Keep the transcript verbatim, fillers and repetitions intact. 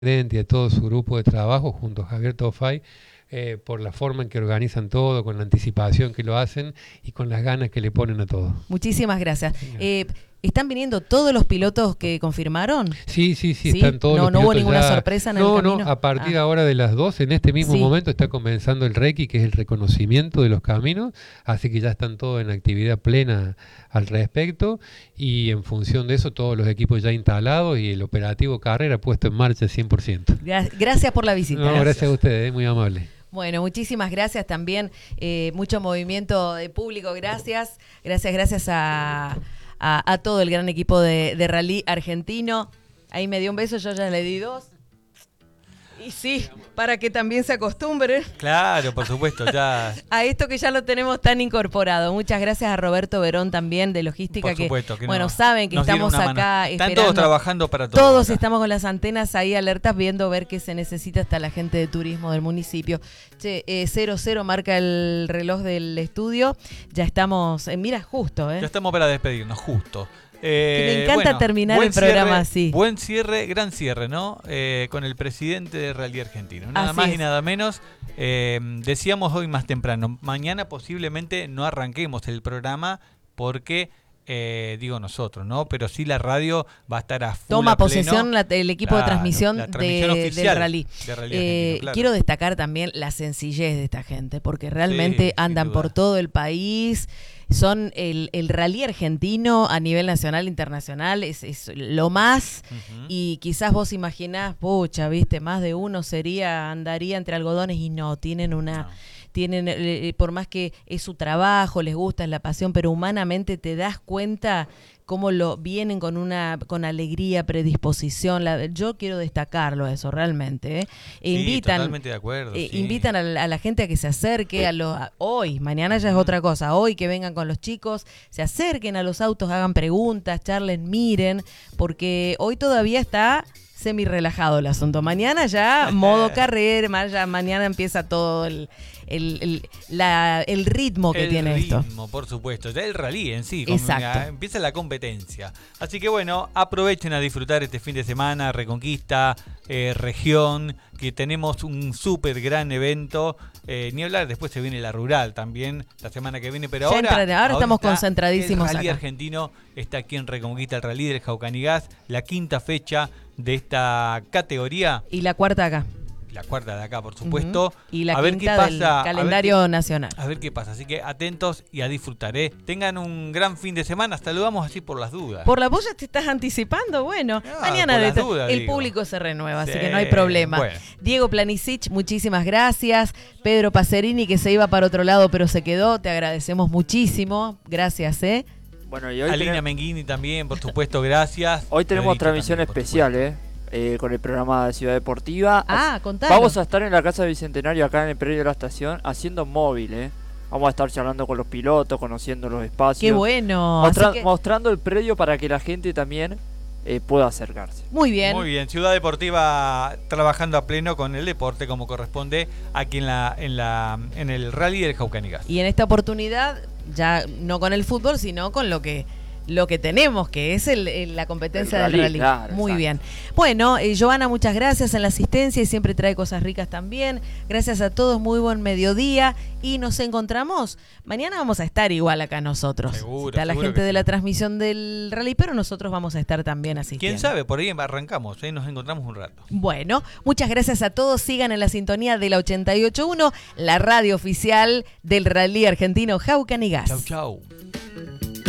y a todo su grupo de trabajo junto a Javier Tofay, eh, por la forma en que organizan todo, con la anticipación que lo hacen y con las ganas que le ponen a todo. Muchísimas gracias. Eh, ¿Están viniendo todos los pilotos que confirmaron? Sí, sí, sí, ¿Sí? están todos no, los pilotos. ¿No hubo ninguna ya... sorpresa en no, el camino? No, a partir ah. ahora de las dos, en este mismo sí. momento, está comenzando el Requi, que es el reconocimiento de los caminos, así que ya están todos en actividad plena al respecto, y en función de eso, todos los equipos ya instalados y el operativo carrera puesto en marcha cien por ciento. Gracias por la visita. No, gracias, gracias a ustedes, eh, muy amable. Bueno, muchísimas gracias también, eh, mucho movimiento de público, gracias, gracias, gracias a... A, a todo el gran equipo de, de rally argentino. Ahí me dio un beso, yo ya le di dos. Y sí, para que también se acostumbren. Claro, por supuesto, ya. A esto que ya lo tenemos tan incorporado. Muchas gracias a Roberto Verón también de Logística. Por supuesto, que, que bueno, no, saben que estamos acá Están esperando. todos trabajando para todo. Todos acá. estamos con las antenas ahí alertas viendo ver qué se necesita hasta la gente de turismo del municipio. Che, eh, cero cero marca el reloj del estudio. Ya estamos, eh, mira, justo. ¿eh? Ya estamos para despedirnos, justo. Eh, que me encanta bueno, terminar el programa cierre, así. Buen cierre, gran cierre, ¿no? Eh, con el presidente de Rally Argentino. Nada así más es. y nada menos. Eh, decíamos hoy más temprano, mañana posiblemente no arranquemos el programa porque... Eh, digo nosotros, ¿no? Pero sí la radio va a estar a full. Toma a pleno. posesión la, el equipo claro, de transmisión, la transmisión de, del rally. De rally eh, claro. Quiero destacar también la sencillez de esta gente, porque realmente sí, andan por todo el país. Son el, el rally argentino a nivel nacional, internacional, es, es lo más. Uh-huh. Y quizás vos imaginás, pucha, viste, más de uno sería, andaría entre algodones y no, tienen una... No. Tienen, eh, por más que es su trabajo, les gusta, es la pasión, pero humanamente te das cuenta cómo lo vienen con una con alegría, predisposición. La, yo quiero destacarlo eso realmente. ¿eh? Sí, invitan, totalmente de acuerdo. Eh, sí. Invitan a la, a la gente a que se acerque a los a, hoy, mañana ya es otra cosa. Hoy que vengan con los chicos, se acerquen a los autos, hagan preguntas, charlen, miren, porque hoy todavía está semi relajado el asunto. Mañana ya modo carrera, ya mañana empieza todo el El, el, la, el ritmo que el tiene ritmo, esto. El ritmo, por supuesto. Ya el rally en sí. Exacto. Como, empieza la competencia. Así que bueno, aprovechen a disfrutar este fin de semana, Reconquista, eh, región, que tenemos un súper gran evento. Eh, ni hablar, después se viene la rural también la semana que viene. Pero ya ahora, entra, ahora, ahora estamos está concentradísimos el rally acá. argentino está aquí en Reconquista, el rally del Jaucanigas, la quinta fecha de esta categoría. Y la cuarta acá. La cuarta de acá, por supuesto. Uh-huh. Y la a ver quinta qué pasa, del calendario a ver qué, nacional. A ver qué pasa. Así que atentos y a disfrutar, ¿eh? Tengan un gran fin de semana. Saludamos así por las dudas. Por la voz ya te estás anticipando. Bueno, no, mañana de dudas, el digo. público se renueva, sí, así que no hay problema. Bueno. Diego Planisic, muchísimas gracias. Pedro Pacerini, que se iba para otro lado, pero se quedó. Te agradecemos muchísimo. Gracias, ¿eh? Bueno, y hoy Alina tenemos... Menghini también, por supuesto, gracias. Hoy tenemos Pedrito transmisión también, especial, ¿eh? Eh, con el programa de Ciudad Deportiva. Ah, contalo. Vamos a estar en la Casa Bicentenario, acá en el predio de la estación, haciendo móvil, ¿eh? Vamos a estar charlando con los pilotos, conociendo los espacios. ¡Qué bueno! Mostra- que... Mostrando el predio para que la gente también eh, pueda acercarse. Muy bien. Muy bien. Ciudad Deportiva trabajando a pleno con el deporte como corresponde aquí en la en la en el rally del Jaucanigas. Y en esta oportunidad, ya no con el fútbol, sino con lo que... lo que tenemos, que es el, el, la competencia el rally, del rally. claro, Muy exacto. bien. Bueno, eh, Giovanna, muchas gracias en la asistencia y siempre trae cosas ricas también. Gracias a todos, muy buen mediodía y nos encontramos. Mañana vamos a estar igual acá nosotros. Seguro, Está la seguro gente que de sí. la transmisión del rally, pero nosotros vamos a estar también asistiendo. ¿Quién sabe? Por ahí arrancamos, ¿eh? Nos encontramos un rato. Bueno, muchas gracias a todos. Sigan en la sintonía de la ochenta y ocho punto uno, la radio oficial del rally argentino Jaucanigas. Chau, chau.